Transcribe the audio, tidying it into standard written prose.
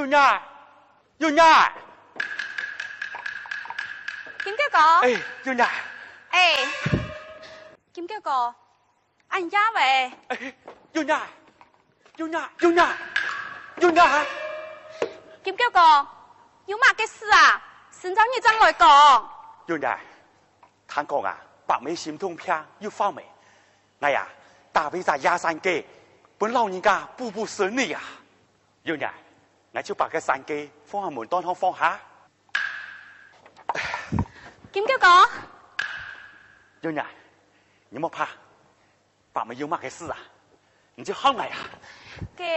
伢，有伢。 金哥哥。 哎，有伢。 哎，金哥哥，俺家喂。 哎，有伢，有伢，有伢，有伢。 金哥哥，有嘛嘅事啊？先找你长来讲。 有伢，听讲啊，白眉心痛片又发霉，哎呀，大卫在压山鸡，本老人家步步顺利啊。有伢，我就把个山鸡放喺门当中放下。 金哥哥。 有伢，你莫怕，白眉有嘛嘅事啊？你就好我呀。